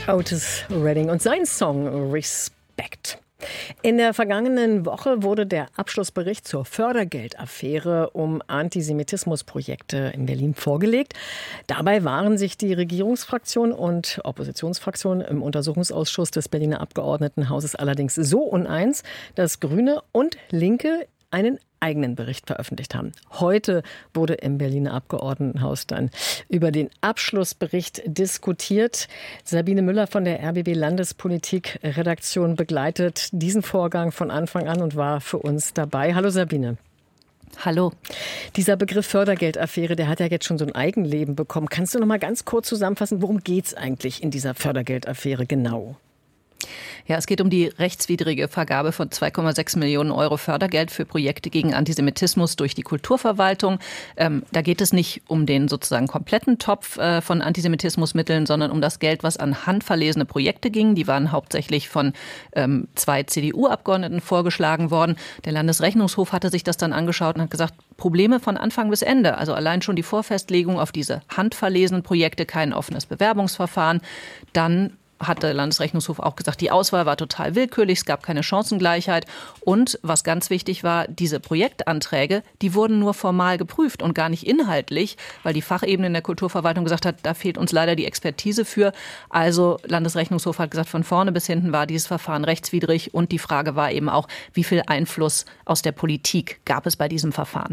Otis Redding und sein Song Respect. In der vergangenen Woche wurde der Abschlussbericht zur Fördergeldaffäre um Antisemitismusprojekte in Berlin vorgelegt. Dabei waren sich die Regierungsfraktion und Oppositionsfraktion im Untersuchungsausschuss des Berliner Abgeordnetenhauses allerdings so uneins, dass Grüne und Linke einen eigenen Bericht veröffentlicht haben. Heute wurde im Berliner Abgeordnetenhaus dann über den Abschlussbericht diskutiert. Sabine Müller von der RBB Landespolitik-Redaktion begleitet diesen Vorgang von Anfang an und war für uns dabei. Hallo Sabine. Hallo. Dieser Begriff Fördergeldaffäre, der hat ja jetzt schon so ein Eigenleben bekommen. Kannst du noch mal ganz kurz zusammenfassen, worum geht es eigentlich in dieser Fördergeldaffäre genau? Ja, es geht um die rechtswidrige Vergabe von 2,6 Millionen Euro Fördergeld für Projekte gegen Antisemitismus durch die Kulturverwaltung. Da geht es nicht um den sozusagen kompletten Topf von Antisemitismusmitteln, sondern um das Geld, was an handverlesene Projekte ging. Die waren hauptsächlich von 2 CDU-Abgeordneten vorgeschlagen worden. Der Landesrechnungshof hatte sich das dann angeschaut und hat gesagt, Probleme von Anfang bis Ende. Also allein schon die Vorfestlegung auf diese handverlesenen Projekte, kein offenes Bewerbungsverfahren. Dann hat der Landesrechnungshof auch gesagt, die Auswahl war total willkürlich, es gab keine Chancengleichheit. Und was ganz wichtig war, diese Projektanträge, die wurden nur formal geprüft und gar nicht inhaltlich, weil die Fachebene in der Kulturverwaltung gesagt hat, da fehlt uns leider die Expertise für. Also Landesrechnungshof hat gesagt, von vorne bis hinten war dieses Verfahren rechtswidrig. Und die Frage war eben auch, wie viel Einfluss aus der Politik gab es bei diesem Verfahren?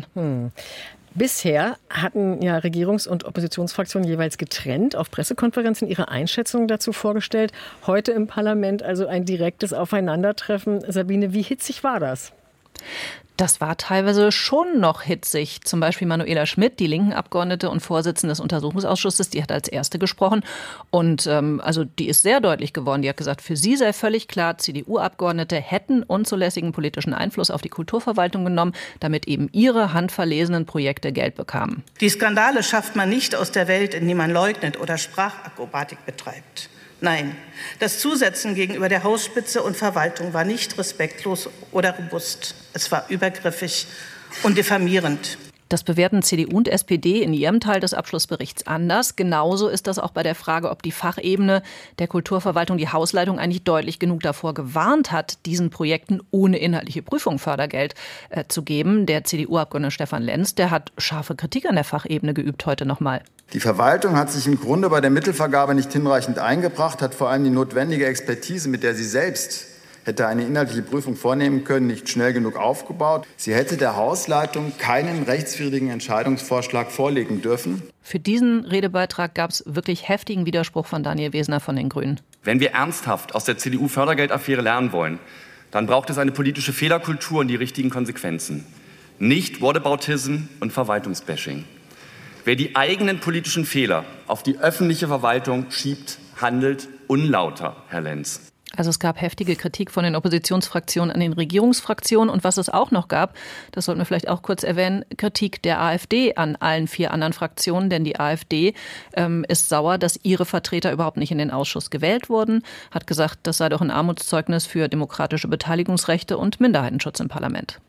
Bisher hatten ja Regierungs- und Oppositionsfraktionen jeweils getrennt auf Pressekonferenzen ihre Einschätzungen dazu vorgestellt. Heute im Parlament also ein direktes Aufeinandertreffen. Sabine, wie hitzig war das? Das war teilweise schon noch hitzig. Zum Beispiel Manuela Schmidt, die linken Abgeordnete und Vorsitzende des Untersuchungsausschusses, die hat als erste gesprochen. Und also die ist sehr deutlich geworden. Die hat gesagt, für sie sei völlig klar, CDU-Abgeordnete hätten unzulässigen politischen Einfluss auf die Kulturverwaltung genommen, damit eben ihre handverlesenen Projekte Geld bekamen. Die Skandale schafft man nicht aus der Welt, in die man leugnet oder Sprachakrobatik betreibt. Nein, das Zusetzen gegenüber der Hausspitze und Verwaltung war nicht respektlos oder robust. Es war übergriffig und diffamierend. Das bewerten CDU und SPD in ihrem Teil des Abschlussberichts anders. Genauso ist das auch bei der Frage, ob die Fachebene der Kulturverwaltung, die Hausleitung, eigentlich deutlich genug davor gewarnt hat, diesen Projekten ohne inhaltliche Prüfung Fördergeld zu geben. Der CDU-Abgeordnete Stefan Lenz, der hat scharfe Kritik an der Fachebene geübt heute nochmal. Die Verwaltung hat sich im Grunde bei der Mittelvergabe nicht hinreichend eingebracht, hat vor allem die notwendige Expertise, mit der sie selbst hätte eine inhaltliche Prüfung vornehmen können, nicht schnell genug aufgebaut. Sie hätte der Hausleitung keinen rechtswidrigen Entscheidungsvorschlag vorlegen dürfen. Für diesen Redebeitrag gab es wirklich heftigen Widerspruch von Daniel Wesner von den Grünen. Wenn wir ernsthaft aus der CDU-Fördergeldaffäre lernen wollen, dann braucht es eine politische Fehlerkultur und die richtigen Konsequenzen. Nicht Whataboutism und Verwaltungsbashing. Wer die eigenen politischen Fehler auf die öffentliche Verwaltung schiebt, handelt unlauter, Herr Lenz. Also es gab heftige Kritik von den Oppositionsfraktionen an den Regierungsfraktionen. Und was es auch noch gab, das sollten wir vielleicht auch kurz erwähnen, Kritik der AfD an allen 4 anderen Fraktionen. Denn die AfD ist sauer, dass ihre Vertreter überhaupt nicht in den Ausschuss gewählt wurden. Hat gesagt, das sei doch ein Armutszeugnis für demokratische Beteiligungsrechte und Minderheitenschutz im Parlament.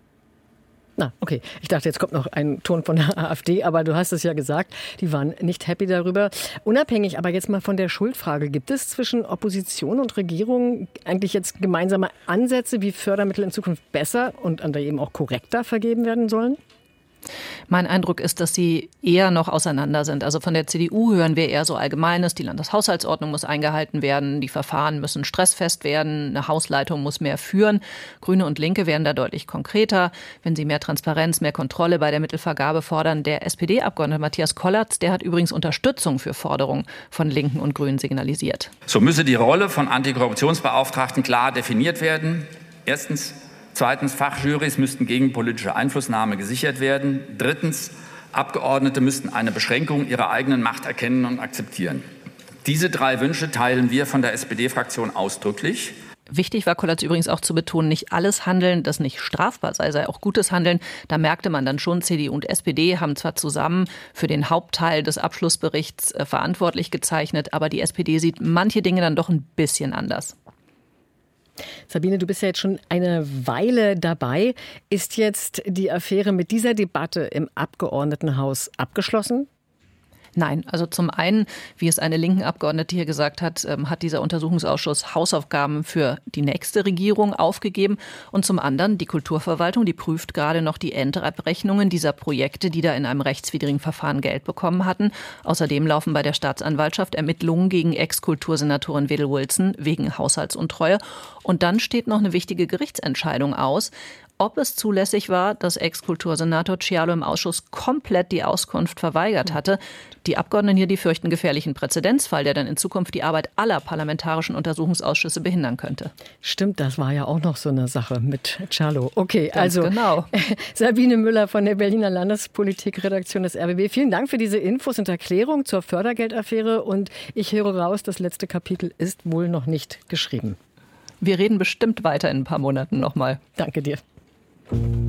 Na, okay. Ich dachte, jetzt kommt noch ein Ton von der AfD, aber du hast es ja gesagt, die waren nicht happy darüber. Unabhängig aber jetzt mal von der Schuldfrage, gibt es zwischen Opposition und Regierung eigentlich jetzt gemeinsame Ansätze, wie Fördermittel in Zukunft besser und eben auch korrekter vergeben werden sollen? Mein Eindruck ist, dass sie eher noch auseinander sind. Also von der CDU hören wir eher so Allgemeines. Die Landeshaushaltsordnung muss eingehalten werden, die Verfahren müssen stressfest werden, eine Hausleitung muss mehr führen. Grüne und Linke werden da deutlich konkreter, wenn sie mehr Transparenz, mehr Kontrolle bei der Mittelvergabe fordern. Der SPD-Abgeordnete Matthias Kollatz, der hat übrigens Unterstützung für Forderungen von Linken und Grünen signalisiert. So müsse die Rolle von Antikorruptionsbeauftragten klar definiert werden. Erstens. Zweitens, Fachjurys müssten gegen politische Einflussnahme gesichert werden. Drittens, Abgeordnete müssten eine Beschränkung ihrer eigenen Macht erkennen und akzeptieren. Diese 3 Wünsche teilen wir von der SPD-Fraktion ausdrücklich. Wichtig war Kollatz übrigens auch zu betonen, nicht alles Handeln, das nicht strafbar sei auch gutes Handeln. Da merkte man dann schon, CDU und SPD haben zwar zusammen für den Hauptteil des Abschlussberichts verantwortlich gezeichnet, aber die SPD sieht manche Dinge dann doch ein bisschen anders. Sabine, du bist ja jetzt schon eine Weile dabei. Ist jetzt die Affäre mit dieser Debatte im Abgeordnetenhaus abgeschlossen? Nein, also zum einen, wie es eine linken Abgeordnete hier gesagt hat, hat dieser Untersuchungsausschuss Hausaufgaben für die nächste Regierung aufgegeben. Und zum anderen, die Kulturverwaltung, die prüft gerade noch die Endabrechnungen dieser Projekte, die da in einem rechtswidrigen Verfahren Geld bekommen hatten. Außerdem laufen bei der Staatsanwaltschaft Ermittlungen gegen Ex-Kultursenatorin Wedel Wilson wegen Haushaltsuntreue. Und dann steht noch eine wichtige Gerichtsentscheidung aus, ob es zulässig war, dass Ex-Kultursenator Cialo im Ausschuss komplett die Auskunft verweigert hatte. Die Abgeordneten hier, die fürchten gefährlichen Präzedenzfall, der dann in Zukunft die Arbeit aller parlamentarischen Untersuchungsausschüsse behindern könnte. Stimmt, das war ja auch noch so eine Sache mit Cialo. Okay, Ganz also genau. Sabine Müller von der Berliner Landespolitikredaktion des RBB. Vielen Dank für diese Infos und Erklärung zur Fördergeldaffäre. Und ich höre raus, das letzte Kapitel ist wohl noch nicht geschrieben. Wir reden bestimmt weiter in ein paar Monaten nochmal. Danke dir.